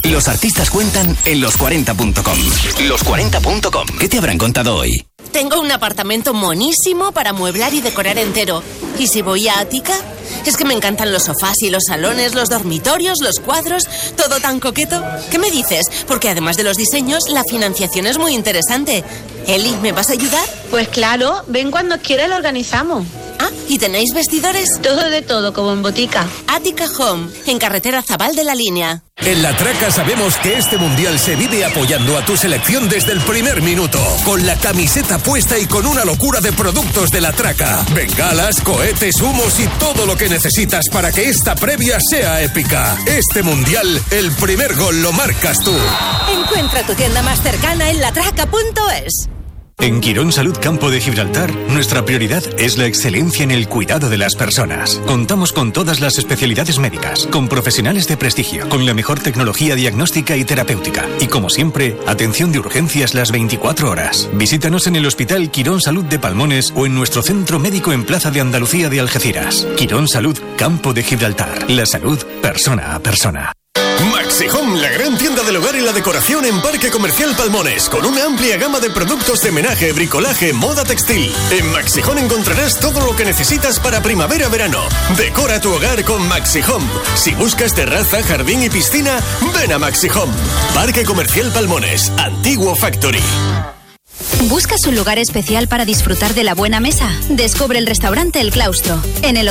Los artistas cuentan en los40.com. Los40.com. ¿Qué te habrán contado hoy? Tengo un apartamento monísimo para amueblar y decorar entero. ¿Y si voy a Ática? Es que me encantan los sofás y los salones, los dormitorios, los cuadros, todo tan coqueto. ¿Qué me dices? Porque además de los diseños, la financiación es muy interesante. Eli, ¿me vas a ayudar? Pues claro, ven cuando quieras, lo organizamos. Ah, ¿y tenéis vestidores? Todo de todo, como en botica. Ática Home, en carretera Zabal de la Línea. En La Traca sabemos que este mundial se vive apoyando a tu selección desde el primer minuto, con la camiseta puesta y con una locura de productos de La Traca. Bengalas, cohetes, humos y todo lo que necesitas para que esta previa sea épica. Este mundial, el primer gol lo marcas tú. Encuentra tu tienda más cercana en latraca.es. En Quirón Salud Campo de Gibraltar, nuestra prioridad es la excelencia en el cuidado de las personas. Contamos con todas las especialidades médicas, con profesionales de prestigio, con la mejor tecnología diagnóstica y terapéutica. Y como siempre, atención de urgencias las 24 horas. Visítanos en el Hospital Quirón Salud de Palmones o en nuestro centro médico en Plaza de Andalucía de Algeciras. Quirón Salud Campo de Gibraltar. La salud persona a persona. Maxi Home, la gran tienda del hogar y la decoración en Parque Comercial Palmones, con una amplia gama de productos de menaje, bricolaje, moda textil. En Maxi Home encontrarás todo lo que necesitas para primavera-verano. Decora tu hogar con Maxi Home. Si buscas terraza, jardín y piscina, ven a Maxi Home. Parque Comercial Palmones, Antiguo Factory. ¿Buscas un lugar especial para disfrutar de la buena mesa? Descubre el restaurante El Claustro, en el